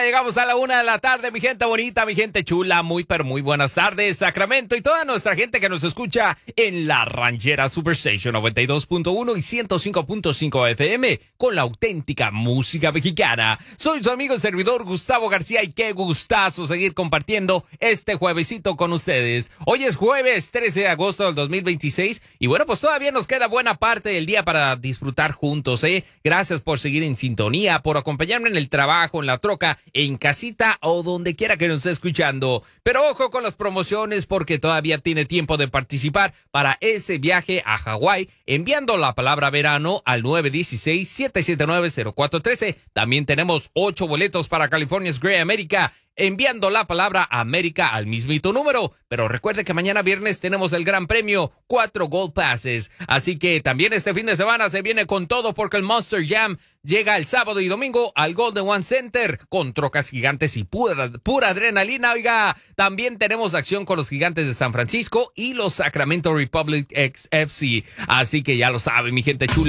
llegamos a la 1 de la tarde, mi gente bonita, mi gente chula, muy pero muy buenas tardes, Sacramento y toda nuestra gente que nos escucha en la Ranchera Superstation 92.1 y 105.5 FM con la auténtica música mexicana. Soy su amigo y servidor Gustavo García y qué gustazo seguir compartiendo este juevesito con ustedes. Hoy es jueves 13 de agosto del 2026 y bueno, pues todavía nos queda buena parte del día para disfrutar juntos, Gracias por seguir en sintonía, por acompañarme en el trabajo, en la troca, en casita o donde quiera que nos esté escuchando. Pero ojo con las promociones porque todavía tiene tiempo de participar para ese viaje a Hawái enviando la palabra verano al 916-779-0413. También tenemos 8 boletos para California's Great America enviando la palabra América al mismito número. Pero recuerde que mañana viernes tenemos el gran premio, 4 Gold Passes. Así que también este fin de semana se viene con todo porque el Monster Jam llega el sábado y domingo al Golden One Center con trocas gigantes y pura adrenalina. Oiga, también tenemos acción con los Gigantes de San Francisco y los Sacramento Republic FC. Así que ya lo sabe, mi gente chula.